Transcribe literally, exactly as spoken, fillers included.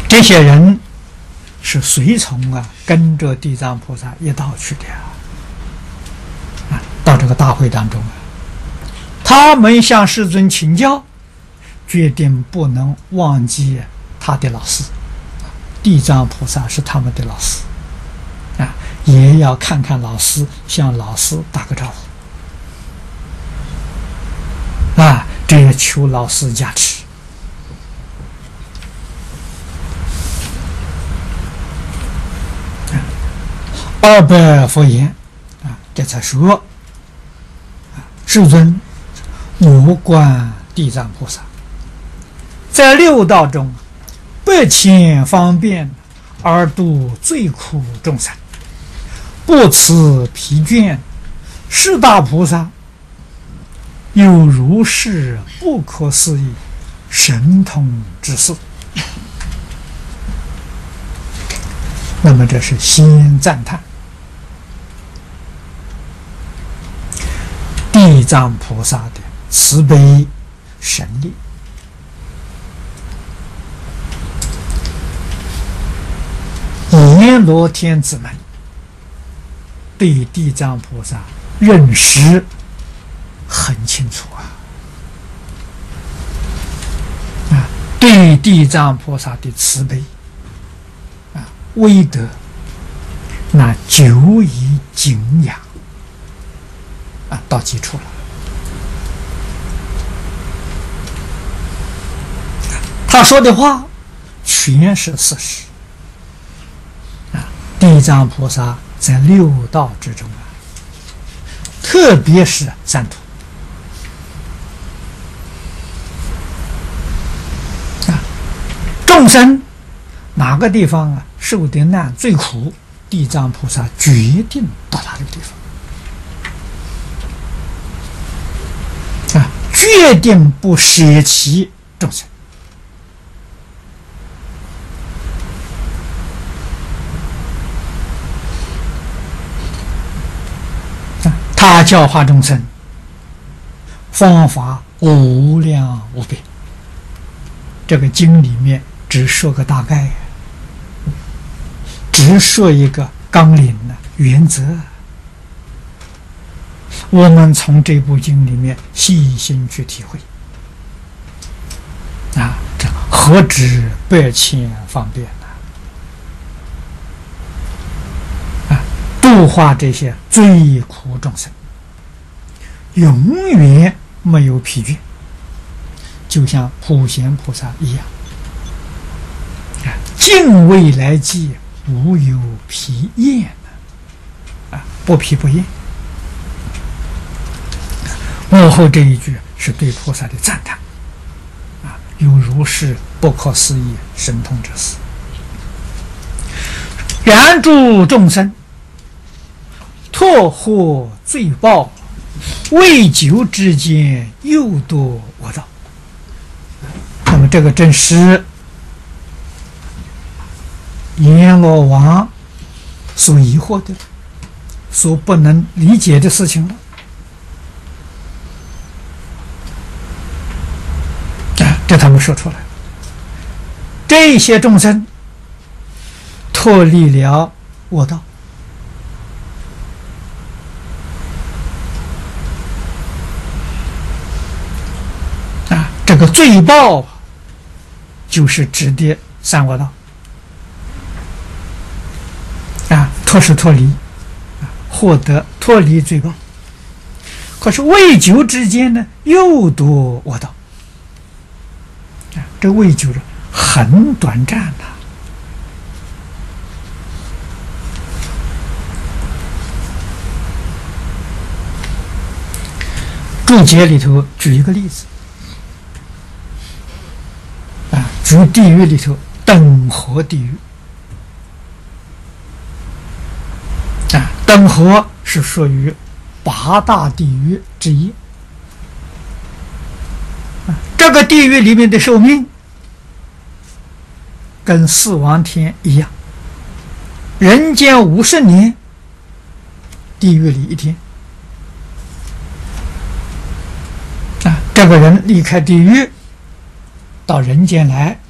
这些人是随从啊，跟着地藏菩萨一道去的呀。啊，到这个大会当中啊，他们向世尊请教，决定不能忘记他的老师，地藏菩萨是他们的老师啊，也要看看老师，向老师打个招呼啊，这也求老师加持。二百佛言啊，这才说啊，世尊，我观地藏菩萨在六道中百千方便而度最苦众生，不辞疲倦，是大菩萨有如是不可思议神通之事。那么这是先赞叹地藏菩萨的慈悲神力。阎罗天子们对地藏菩萨认识很清楚啊，啊，对地藏菩萨的慈悲啊威德，那久以敬仰啊，到基础了。他说的话全是事实啊！地藏菩萨在六道之中啊，特别是三途啊，众生哪个地方啊受的难最苦，地藏菩萨决定到那个地方啊，决定不舍弃众生。他教化众生方法无量无边，这个经里面只说个大概，只说一个纲领的原则。我们从这部经里面细心去体会啊，这何止百千方便呢？啊，度化这些最苦众生，永远没有疲倦，就像普贤菩萨一样，啊，敬未来际，无有疲厌啊，不疲不厌。幕后这一句是对菩萨的赞叹啊，有如是不可思议神通之事。然诸众生拓获罪报，未久之间又堕我道。那么这个正是阎罗王所疑惑的、所不能理解的事情了。啊，这他们说出来，这些众生脱离了我道，这个罪报就是指的三恶道啊，脱是脱离啊，获得脱离罪报。可是未久之间呢，又堕我道啊，这未久的很短暂的。注解里头举一个例子。举地狱里头等活地狱啊，等活是属于八大地狱之一啊。这个地狱里面的寿命跟四王天一样，人间五十年，地狱里一天啊。这个人离开地狱到人间来，